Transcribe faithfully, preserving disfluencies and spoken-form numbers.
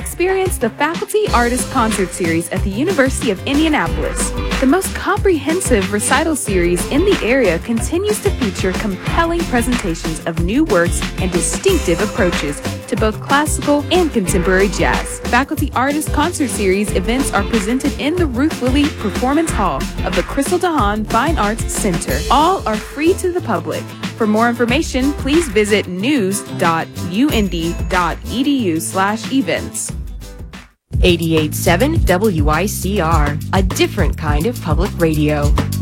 Experience the Faculty Artist Concert Series at the University of Indianapolis. The most comprehensive recital series in the area continues to feature compelling presentations of new works and distinctive approaches to both classical and contemporary jazz. Faculty Artist Concert Series events are presented in the Ruth Willie Performance Hall of the Crystal DeHaan Fine Arts Center. All are free to the public. For more information, please visit news.und.edu slash events. eighty-eight point seven W I C R, a different kind of public radio.